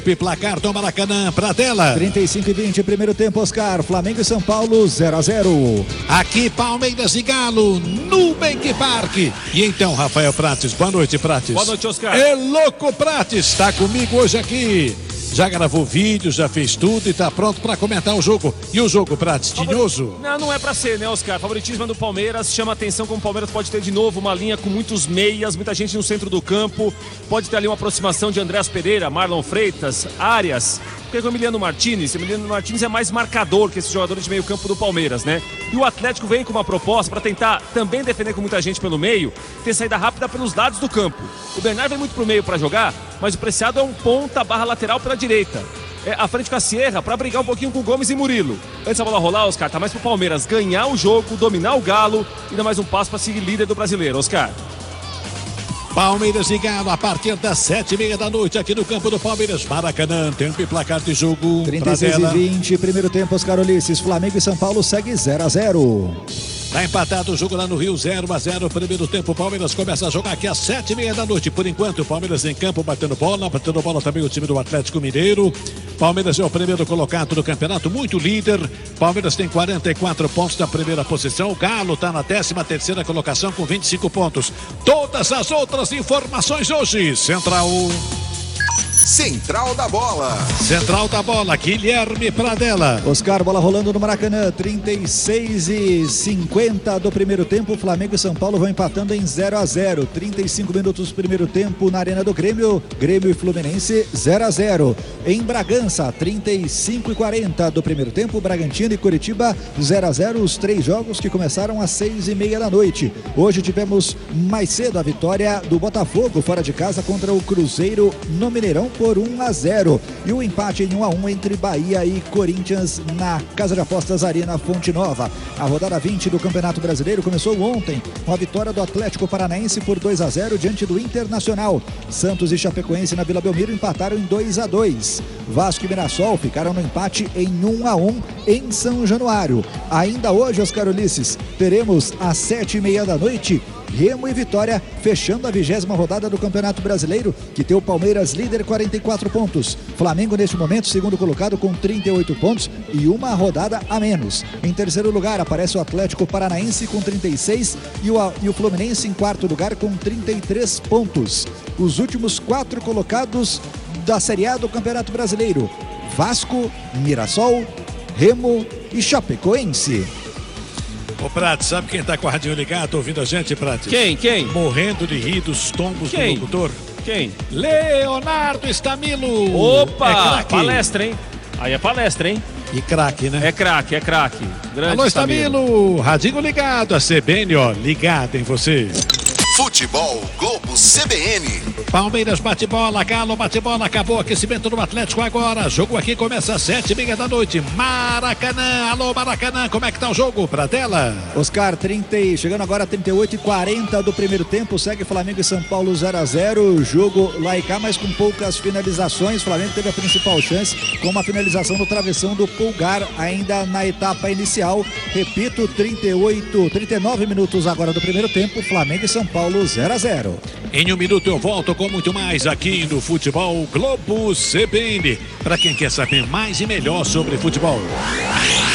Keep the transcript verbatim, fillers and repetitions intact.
Placar do Maracanã, pra tela. trinta e cinco e vinte, primeiro tempo, Oscar. Flamengo e São Paulo, zero a zero. Aqui, Palmeiras e Galo, Nubank Park. E então, Rafael Prates, boa noite, Prates. Boa noite, Oscar. É louco, Prates, está comigo hoje aqui. Já gravou vídeo, já fez tudo e está pronto para comentar o jogo. E o jogo, Prates, tinhoso? Não, não é para ser, né, Oscar? Favoritismo é do Palmeiras. Chama atenção como o Palmeiras pode ter de novo uma linha com muitos meias, muita gente no centro do campo. Pode ter ali uma aproximação de Andréas Pereira, Marlon Freitas, Arias. Porque o Emiliano Martínez, Emiliano Martínez é mais marcador que esses jogadores de meio campo do Palmeiras, né? E o Atlético vem com uma proposta para tentar também defender com muita gente pelo meio, ter saída rápida pelos lados do campo. O Bernard vem muito pro meio para jogar, mas o Preciado é um ponta barra lateral pela direita. É, à frente com a Sierra para brigar um pouquinho com Gomes e Murilo. Antes da bola rolar, Oscar, tá mais pro Palmeiras ganhar o jogo, dominar o Galo e dar mais um passo para seguir líder do Brasileiro, Oscar. Palmeiras e Galo a partir das sete e meia da noite aqui no campo do Palmeiras, Maracanã. Tempo e placar de jogo. trinta e seis e vinte, primeiro tempo, Oscar Ulisses. Flamengo e São Paulo segue zero a zero. Tá empatado o jogo lá no Rio, zero a zero. Primeiro tempo, o Palmeiras começa a jogar aqui às sete e meia da noite. Por enquanto, o Palmeiras em campo batendo bola, batendo bola também o time do Atlético Mineiro. Palmeiras é o primeiro colocado do campeonato, muito líder. Palmeiras tem quarenta e quatro pontos na primeira posição. O Galo tá na décima terceira colocação com vinte e cinco pontos. Todas as outras informações hoje. Central. Central da Bola. Central da Bola, Guilherme Pradella. Oscar, bola rolando no Maracanã, trinta e seis e cinquenta do primeiro tempo. Flamengo e São Paulo vão empatando em zero a zero. trinta e cinco minutos do primeiro tempo na Arena do Grêmio. Grêmio e Fluminense, zero a zero. Em Bragança, trinta e cinco e quarenta do primeiro tempo. Bragantino e Curitiba, zero a zero. Os três jogos que começaram às seis e meia da noite. Hoje tivemos mais cedo a vitória do Botafogo fora de casa contra o Cruzeiro no Mineirão por um a zero. E o empate em um a um entre Bahia e Corinthians na Casa de Apostas Arena Fonte Nova. A rodada vinte do Campeonato Brasileiro começou ontem com a vitória do Atlético Paranaense por dois a zero diante do Internacional. Santos e Chapecoense na Vila Belmiro empataram em dois a dois. Vasco e Mirassol ficaram no empate em um a um em São Januário. Ainda hoje, Oscar Ulisses, teremos às sete e meia da noite Remo e Vitória, fechando a vigésima rodada do Campeonato Brasileiro, que tem o Palmeiras líder, quarenta e quatro pontos. Flamengo, neste momento, segundo colocado com trinta e oito pontos e uma rodada a menos. Em terceiro lugar, aparece o Atlético Paranaense com trinta e seis e o, e o Fluminense em quarto lugar com trinta e três pontos. Os últimos quatro colocados da Série A do Campeonato Brasileiro: Vasco, Mirassol, Remo e Chapecoense. Ô, Prates, sabe quem tá com o radinho ligado ouvindo a gente, Prates? Quem? Quem? Morrendo de rir dos tombos Quem? do locutor. Quem? Leonardo Estamilo. Opa! É palestra, hein? Aí é palestra, hein? E craque, né? É craque, é craque. Grande Alô, Estamilo. Radinho ligado, a C B N, ó, ligado em você. Futebol Globo C B N. Palmeiras bate bola, Galo bate bola, acabou o aquecimento do Atlético agora. Jogo aqui começa às sete e meia da noite. Maracanã, alô Maracanã, como é que tá o jogo? Pra tela. Oscar, trinta, chegando agora a trinta e oito e quarenta do primeiro tempo, segue Flamengo e São Paulo zero a zero. Jogo lá e cá, mas com poucas finalizações. Flamengo teve a principal chance com uma finalização no travessão do Pulgar, ainda na etapa inicial. Repito, trinta e oito, trinta e nove minutos agora do primeiro tempo. Flamengo e São Paulo zero a zero. Em um minuto eu volto com muito mais aqui no Futebol Globo C B N. Para quem quer saber mais e melhor sobre futebol.